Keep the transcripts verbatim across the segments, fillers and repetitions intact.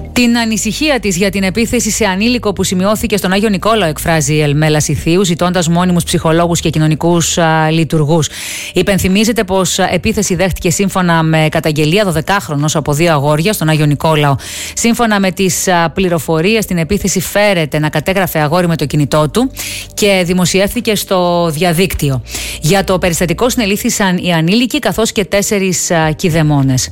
Την ανησυχία της για την επίθεση σε ανήλικο που σημειώθηκε στον Άγιο Νικόλαο εκφράζει η Ελμέλα Σιθίου, ζητώντας μόνιμους ψυχολόγους και κοινωνικούς α, λειτουργούς. Υπενθυμίζεται πως α, επίθεση δέχτηκε σύμφωνα με καταγγελία δωδεκάχρονος από δύο αγόρια στον Άγιο Νικόλαο. Σύμφωνα με τις α, πληροφορίες, την επίθεση φέρεται να κατέγραφε αγόρι με το κινητό του και δημοσιεύθηκε στο διαδίκτυο. Για το περιστατικό συνελήφθησαν οι ανήλικοι καθώς και τέσσερις α, κηδεμόνες.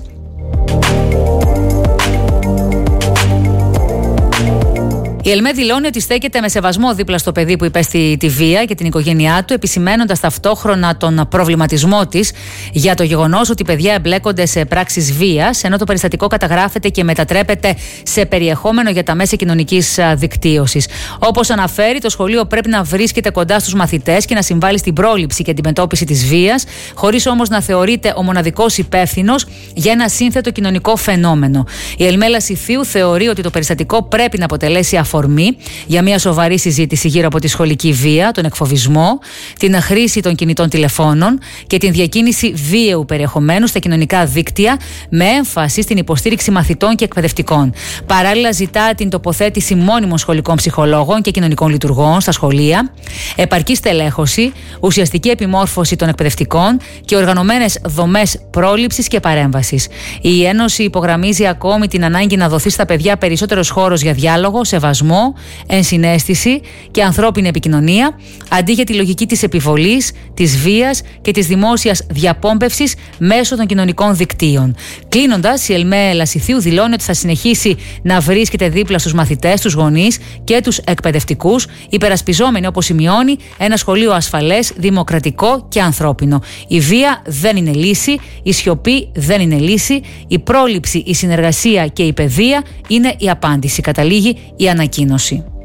Η ΕΛΜΕ δηλώνει ότι στέκεται με σεβασμό δίπλα στο παιδί που υπέστη τη βία και την οικογένειά του, επισημαίνοντας ταυτόχρονα τον προβληματισμό της για το γεγονός ότι παιδιά εμπλέκονται σε πράξεις βίας, ενώ το περιστατικό καταγράφεται και μετατρέπεται σε περιεχόμενο για τα μέσα κοινωνικής δικτύωσης. Όπως αναφέρει, το σχολείο πρέπει να βρίσκεται κοντά στους μαθητές και να συμβάλλει στην πρόληψη και αντιμετώπιση της βίας, χωρίς όμως να θεωρείται ο μοναδικός υπεύθυνος για ένα σύνθετο κοινωνικό φαινόμενο. Η Ελμέλα Σιθίου θεωρεί ότι το περιστατικό πρέπει να αποτελέσει αφορμή για μια σοβαρή συζήτηση γύρω από τη σχολική βία, τον εκφοβισμό, την χρήση των κινητών τηλεφώνων και την διακίνηση βίαιου περιεχομένου στα κοινωνικά δίκτυα, με έμφαση στην υποστήριξη μαθητών και εκπαιδευτικών. Παράλληλα, ζητά την τοποθέτηση μόνιμων σχολικών ψυχολόγων και κοινωνικών λειτουργών στα σχολεία, επαρκή στελέχωση, ουσιαστική επιμόρφωση των εκπαιδευτικών και οργανωμένες δομές πρόληψης και παρέμβασης. Η Ένωση υπογραμμίζει ακόμη την ανάγκη να δοθεί στα παιδιά περισσότερος χώρος για διάλογο, σεβασμό, ενσυναίσθηση και ανθρώπινη επικοινωνία, αντί για τη λογική της επιβολής, της βίας και της δημόσιας διαπόμπευσης μέσω των κοινωνικών δικτύων. Κλείνοντας, η Ελμέλα Σιθίου δηλώνει ότι θα συνεχίσει να βρίσκεται δίπλα στους μαθητές, τους γονείς και τους εκπαιδευτικούς, υπερασπιζόμενοι, όπως σημειώνει, ένα σχολείο ασφαλές, δημοκρατικό και ανθρώπινο. Η βία δεν είναι λύση, η σιωπή δεν είναι λύση, η πρόληψη, η συνεργασία και η παιδεία είναι η απάντηση, καταλήγει η ανακοίνωση.